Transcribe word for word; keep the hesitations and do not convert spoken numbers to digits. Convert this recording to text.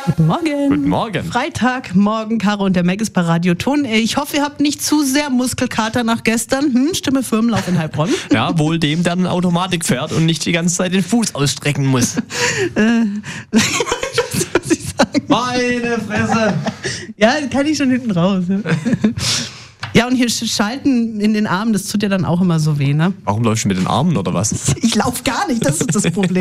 Guten Morgen. Guten Morgen. Freitagmorgen, Caro und der Mac ist bei Radio Ton. Ich hoffe, ihr habt nicht zu sehr Muskelkater nach gestern. Hm, Stimme Firmenlauf in Heilbronn. Ja, wohl dem, der eine Automatik fährt und nicht die ganze Zeit den Fuß ausstrecken muss. äh, ich weiß nicht, was ich sagen. Meine Fresse. Ja, kann ich schon hinten raus. Ja. Ja, und hier Schalten in den Armen, das tut ja dann auch immer so weh, ne? Warum läufst du mit den Armen oder was? Ich lauf gar nicht, das ist das Problem.